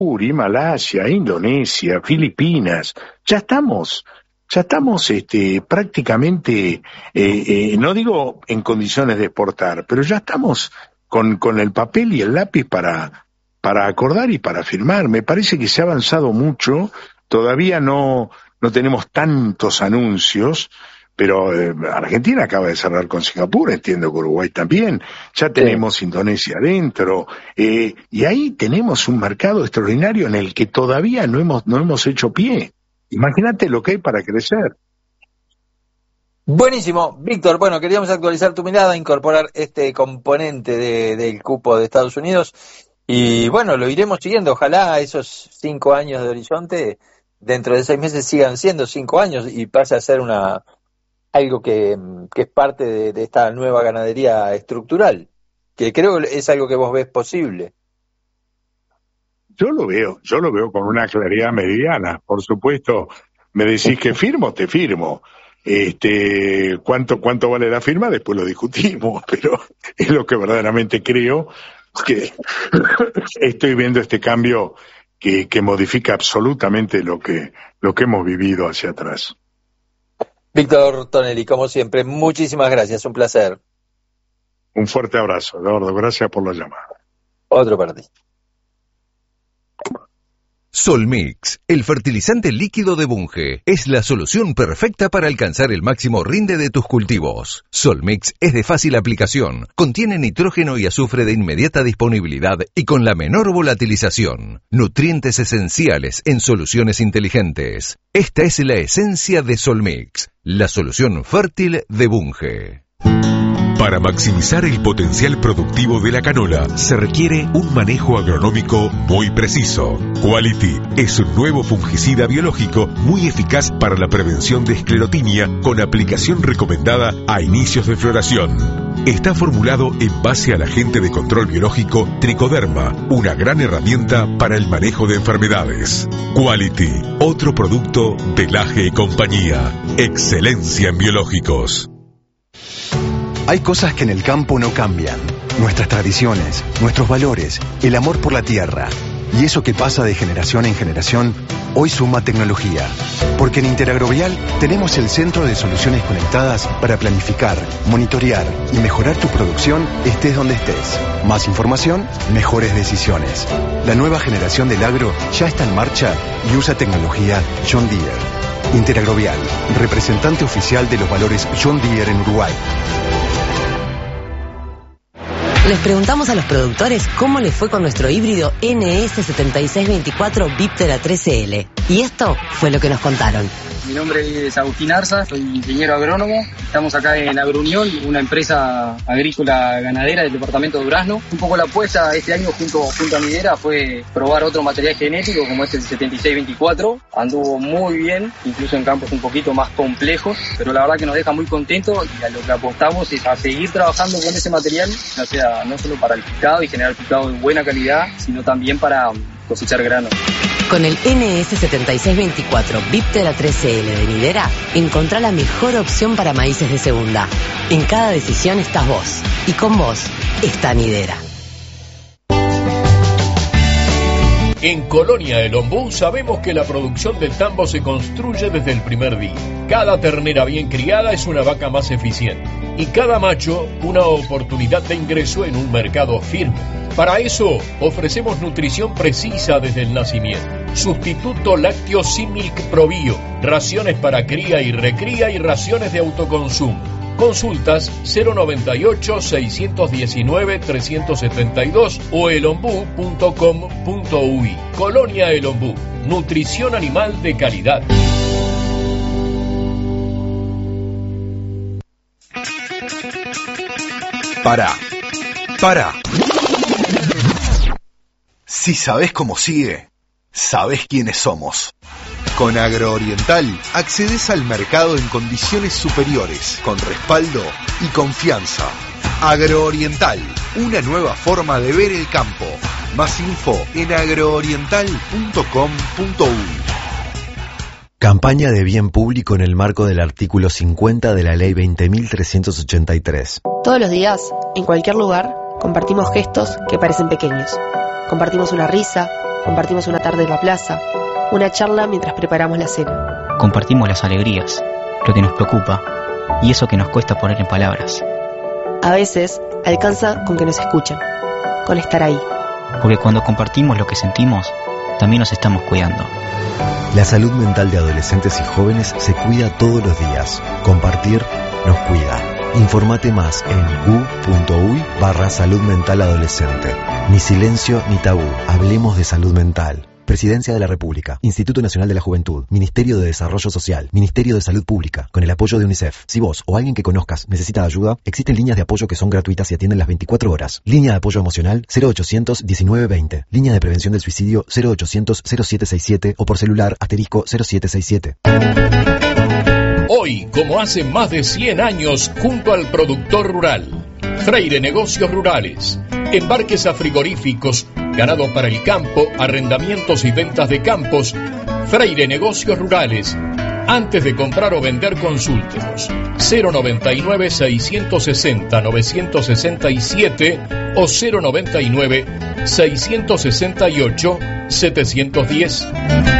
Malasia, Indonesia, Filipinas, ya estamos prácticamente, no digo en condiciones de exportar, pero ya estamos con el papel y el lápiz para acordar y para firmar. Me parece que se ha avanzado mucho, todavía no tenemos tantos anuncios, pero Argentina acaba de cerrar con Singapur, entiendo que Uruguay también, ya tenemos Indonesia adentro, y ahí tenemos un mercado extraordinario en el que todavía no hemos hecho pie. Imagínate lo que hay para crecer. Buenísimo, Víctor. Bueno, queríamos actualizar tu mirada, incorporar este componente del cupo de Estados Unidos y bueno, lo iremos siguiendo. Ojalá esos 5 años de horizonte dentro de 6 meses sigan siendo 5 años y pase a ser algo que es parte de esta nueva ganadería estructural, que creo es algo que vos ves posible. Yo lo veo con una claridad mediana. Por supuesto, me decís que firmo, te firmo. ¿Cuánto vale la firma? Después lo discutimos, pero es lo que verdaderamente creo, que estoy viendo este cambio que modifica absolutamente lo que hemos vivido hacia atrás. Víctor Tonelli, como siempre, muchísimas gracias, un placer. Un fuerte abrazo, Eduardo, gracias por la llamada. Otro para ti. Solmix, el fertilizante líquido de Bunge, es la solución perfecta para alcanzar el máximo rinde de tus cultivos. Solmix es de fácil aplicación, contiene nitrógeno y azufre de inmediata disponibilidad y con la menor volatilización. Nutrientes esenciales en soluciones inteligentes. Esta es la esencia de Solmix, la solución fértil de Bunge. Para maximizar el potencial productivo de la canola, se requiere un manejo agronómico muy preciso. Quality es un nuevo fungicida biológico muy eficaz para la prevención de esclerotinia con aplicación recomendada a inicios de floración. Está formulado en base al agente de control biológico Tricoderma, una gran herramienta para el manejo de enfermedades. Quality, otro producto de Laje y Compañía. Excelencia en biológicos. Hay cosas que en el campo no cambian. Nuestras tradiciones, nuestros valores, el amor por la tierra. Y eso que pasa de generación en generación, hoy suma tecnología. Porque en Interagrovial tenemos el centro de soluciones conectadas para planificar, monitorear y mejorar tu producción estés donde estés. Más información, mejores decisiones. La nueva generación del agro ya está en marcha y usa tecnología John Deere. Interagrovial, representante oficial de los valores John Deere en Uruguay. Les preguntamos a los productores cómo les fue con nuestro híbrido NS7624 Viptera 13L. Y esto fue lo que nos contaron. Mi nombre es Agustín Arza, soy ingeniero agrónomo. Estamos acá en Agrounión, una empresa agrícola ganadera del departamento de Durazno. Un poco la apuesta este año junto a Nidera fue probar otro material genético como este el 7624. Anduvo muy bien, incluso en campos un poquito más complejos, pero la verdad que nos deja muy contentos y a lo que apostamos es a seguir trabajando con ese material, ya sea no solo para el picado y generar picado de buena calidad, sino también para cosechar grano. Con el NS7624 Viptera 13L de Nidera, encontrá la mejor opción para maíces de segunda. En cada decisión estás vos, y con vos está Nidera. En Colonia El Ombú sabemos que la producción del tambo se construye desde el primer día. Cada ternera bien criada es una vaca más eficiente y cada macho una oportunidad de ingreso en un mercado firme. Para eso ofrecemos nutrición precisa desde el nacimiento. Sustituto lácteo Similk Probio, raciones para cría y recría y raciones de autoconsumo. Consultas 098-619-372 o elombú.com.uy. Colonia El Ombú, nutrición animal de calidad. Pará. Si sabés cómo sigue, sabés quiénes somos. Con Agrooriental accedes al mercado en condiciones superiores, con respaldo y confianza. Agrooriental, una nueva forma de ver el campo. Más info en agrooriental.com.uy. Campaña de bien público en el marco del artículo 50 de la Ley 20.383. Todos los días, en cualquier lugar, compartimos gestos que parecen pequeños. Compartimos una risa, Compartimos una tarde en la plaza, una charla mientras preparamos la cena. Compartimos las alegrías, lo que nos preocupa y eso que nos cuesta poner en palabras. A veces alcanza con que nos escuchen, con estar ahí. Porque cuando compartimos lo que sentimos, también nos estamos cuidando. La salud mental de adolescentes y jóvenes se cuida todos los días. Compartir nos cuida. Informate más en gu.uy/salud mental adolescente. Ni silencio ni tabú. Hablemos de salud mental. Presidencia de la República, Instituto Nacional de la Juventud, Ministerio de Desarrollo Social, Ministerio de Salud Pública, con el apoyo de UNICEF. Si vos o alguien que conozcas necesita ayuda, existen líneas de apoyo que son gratuitas y atienden las 24 horas. Línea de apoyo emocional 0800 1920. Línea de prevención del suicidio 0800 0767 o por celular *0767. Hoy, como hace más de 100 años, junto al productor rural, Freire Negocios Rurales, embarques a frigoríficos, ganado para el campo, arrendamientos y ventas de campos. Freire Negocios Rurales. Antes de comprar o vender, consúltenos 099-660-967 o 099-668-710.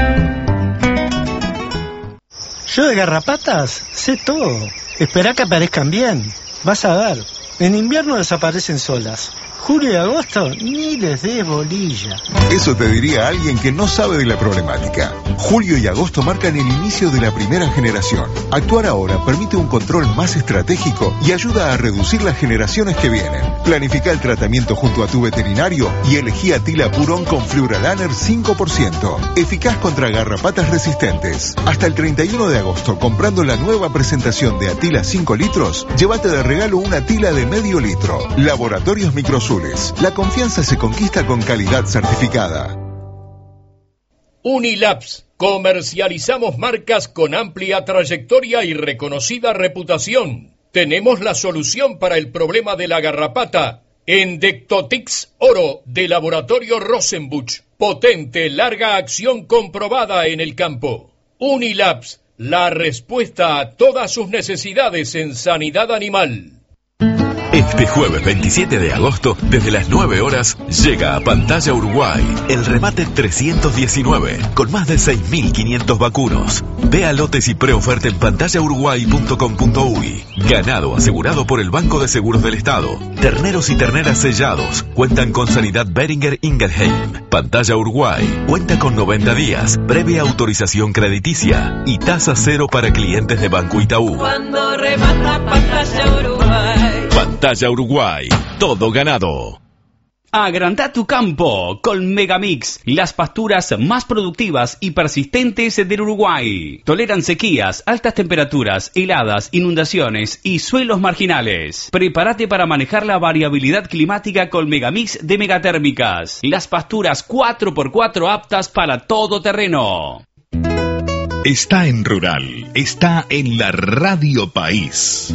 Yo de garrapatas sé todo. Esperá que aparezcan bien. Vas a ver. En invierno desaparecen solas. Julio y agosto ni les des bolilla. Eso te diría alguien que no sabe de la problemática. Julio y agosto marcan el inicio de la primera generación. Actuar ahora permite un control más estratégico y ayuda a reducir las generaciones que vienen. Planifica el tratamiento junto a tu veterinario y elegí Atila Purón con Fluralaner 5%. Eficaz contra garrapatas resistentes. Hasta el 31 de agosto, comprando la nueva presentación de Atila 5 litros, llévate de regalo una Atila de medio litro. Laboratorios Microsul. La confianza se conquista con calidad certificada. Unilabs. Comercializamos marcas con amplia trayectoria y reconocida reputación. Tenemos la solución para el problema de la garrapata. Endectotix Oro de Laboratorio Rosenbusch. Potente, larga acción comprobada en el campo. Unilabs. La respuesta a todas sus necesidades en sanidad animal. Este jueves 27 de agosto, desde las 9 horas, llega a Pantalla Uruguay el remate 319, con más de 6.500 vacunos. Vea lotes y preoferta en pantallauruguay.com.uy. Ganado asegurado por el Banco de Seguros del Estado. Terneros y terneras sellados cuentan con Sanidad Beringer Ingelheim. Pantalla Uruguay cuenta con 90 días, previa autorización crediticia y tasa cero para clientes de Banco Itaú. Cuando remata Pantalla Uruguay. Pantalla Uruguay, todo ganado. Agranda tu campo con Megamix, las pasturas más productivas y persistentes del Uruguay. Toleran sequías, altas temperaturas, heladas, inundaciones y suelos marginales. Prepárate para manejar la variabilidad climática con Megamix de Megatérmicas. Las pasturas 4x4 aptas para todo terreno. Está en Rural, está en la Radio País.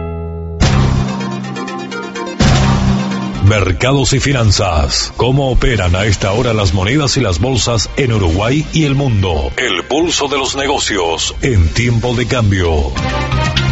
Mercados y finanzas. ¿Cómo operan a esta hora las monedas y las bolsas en Uruguay y el mundo? El pulso de los negocios en tiempo de cambio.